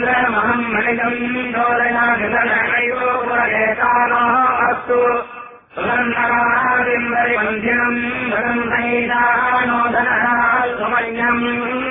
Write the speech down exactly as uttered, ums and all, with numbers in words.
इन्द्रमहम् मणिजम् दोलयाभितनयोगेतानः अस्तु सुगन्धरादिम् वरिवन्ध्यम् भगम् नैदानोदनः सुमन्यम्